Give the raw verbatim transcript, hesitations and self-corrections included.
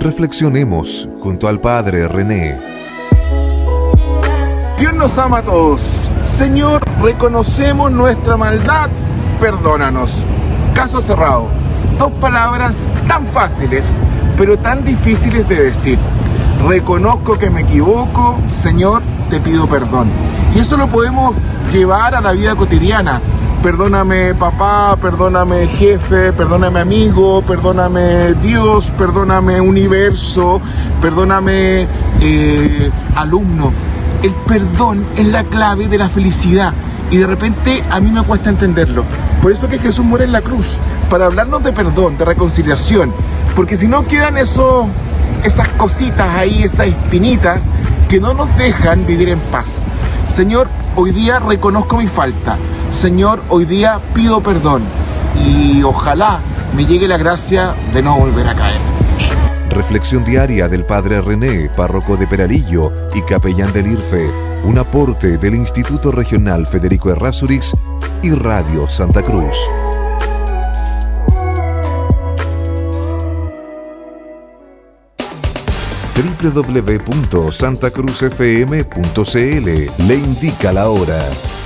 Reflexionemos junto al Padre René. Dios nos ama a todos. Señor, reconocemos nuestra maldad, perdónanos. Caso cerrado. Dos palabras tan fáciles, pero tan difíciles de decir. Reconozco que me equivoco, Señor, te pido perdón. Y eso lo podemos llevar a la vida cotidiana. Perdóname papá, perdóname jefe, perdóname amigo, perdóname Dios, perdóname universo, perdóname eh, alumno. El perdón es la clave de la felicidad y de repente a mí me cuesta entenderlo. Por eso que Jesús muere en la cruz, para hablarnos de perdón, de reconciliación, porque si no quedan eso, esas cositas ahí, esas espinitas que no nos dejan vivir en paz. Señor, hoy día reconozco mi falta. Señor, hoy día pido perdón y ojalá me llegue la gracia de no volver a caer. Reflexión diaria del Padre René, párroco de Peralillo y capellán del I R F E, un aporte del Instituto Regional Federico Errázuriz y Radio Santa Cruz. doble u doble u doble u punto santa cruz f m punto c l le indica la hora.